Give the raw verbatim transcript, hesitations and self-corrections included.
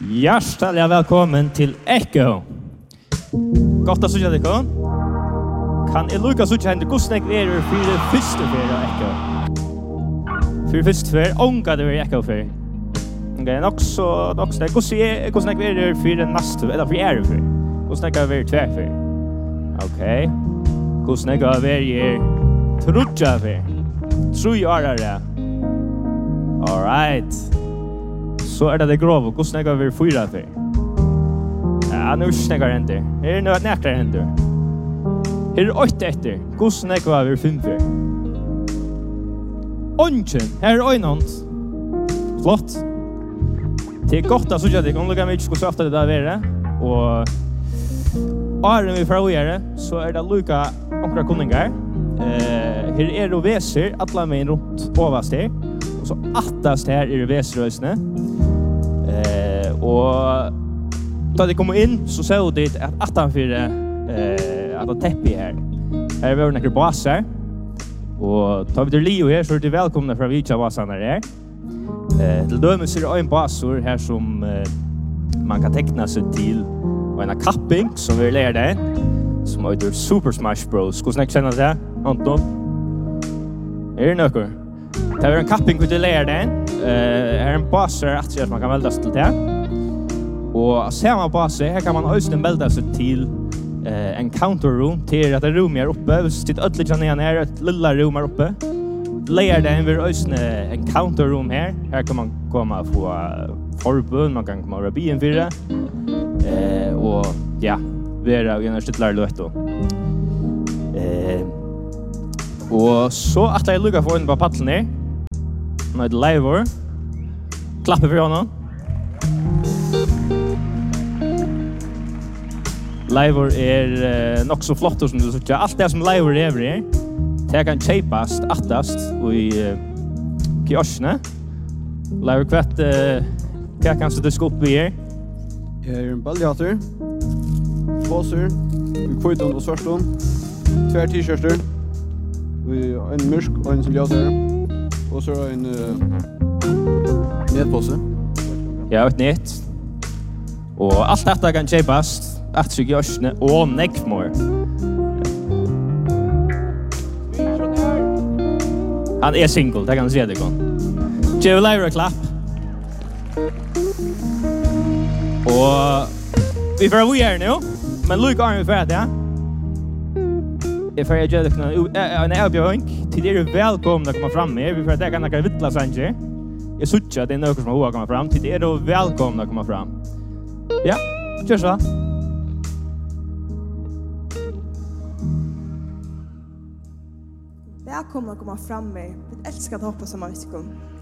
Hjertelig velkommen til Echo. Godt å se deg, kan? Kan jeg lukke så kjent hvordan jeg er for det første for Echo? For det første for, ånga det er Echo for. Okay, nok så, nok så, hvordan jeg er for det neste, eller for jeg er for? Hvordan jeg er tver for? Ok. Hvordan jeg er trudja for? Tru i årere. Alright. Så er det det grove. Hvordan jeg er fyra for? Ja, nu snakker jeg hender. Her er noe nærkere hender. Her er åtte etter. Hvordan jeg er fem for? Ånden. Her er øynene. Flott. Det er godt å sørge deg. Om dere ikke skulle så ofte det der være. Og åren vi får å gjøre, så er det lukka omkring kunninger. Uh, her er det veser, alle med rundt overst her. Og så attast her er det veserøsene. Uh, og da de kommer inn, så ser de at attanfyr uh, at det teppi her. Her er vi over nekker baser. Og tar vi til Leo her, så er de velkomne fra Vitja basene her. Uh, til dømes er det en basur her som uh, man kan tekna seg til og en kapping som vi lærer deg, som heter Super Smash Bros. Hvordan jeg kjenner det? Anton? Er det noe? Det er en kapping vi lærer deg. Uh, her er en baser at som man kan melde seg til det. Og ser man baser, her kan man også melde seg til uh, en counter room, til at det rom er oppe. Hvis det er litt ned her, et lilla rom er oppe. Lærer deg, vi har også en counter room her. Her kan man komme og få forbund, man kan komme og rabien for det. Eh, og ja, vi er av en styrt lærløt eh, og så at jeg lukker for henne på paddelen her. Nå er det Leivor. Klappe for henne. Leivor er eh, nok så flott som du sier. Alt det som Leivor er her, det kan kjeipast, attast i eh, kiosjene. Leivor, hva eh, hva kan du skal opp i her? Her er en baljater, påser, en kvøyton og svarton, tver t-shirter, en mørk og en som ljater, og så en uh, netpåse. Ja, et net. Og alt dette kan kjeipast, at seg i årsene, og nekvmår. Han er single, det kan du si det kan. Gjør vi lever og klapp. Og vi får vi her nå, men luk er vi ferdig, ja? Jeg får gjøre dere en avbjøring til dere velkomne å komme frem med. Vi får det kan dere vittla sanger. Jeg synes at det er noe som har kommet frem. Til dere velkomne å komme frem. Ja, kjør så. Välkomna att komma fram med. Vi älskar att hoppa som man vet.